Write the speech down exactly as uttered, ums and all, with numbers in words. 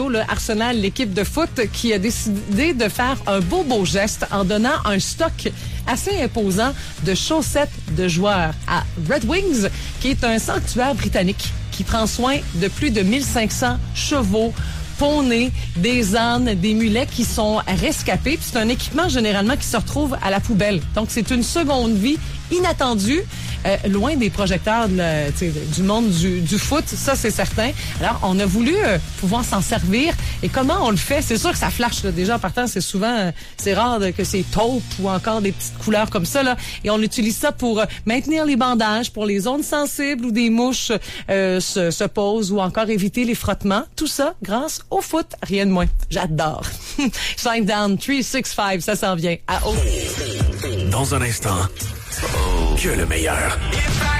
tantôt, le Arsenal, l'équipe de foot, qui a décidé de faire un beau, beau geste en donnant un stock assez imposant de chaussettes de joueurs à Red Wings, qui est un sanctuaire britannique qui prend soin de plus de mille cinq cents chevaux, poneys, des ânes, des mulets qui sont rescapés. Puis c'est un équipement généralement qui se retrouve à la poubelle. Donc c'est une seconde vie inattendue, euh, loin des projecteurs de la, du monde du, du foot, ça c'est certain. Alors on a voulu euh, pouvoir s'en servir. Et comment on le fait? C'est sûr que ça flash là. Déjà en partant, c'est souvent, euh, c'est rare de, que c'est taupe ou encore des petites couleurs comme ça là. Et on utilise ça pour euh, maintenir les bandages, pour les zones sensibles où des mouches euh, se, se posent ou encore éviter les frottements. Tout ça grâce au foot, rien de moins. J'adore. Shine Down trois six cinq, ça s'en vient. À haut. Dans un instant, que le meilleur.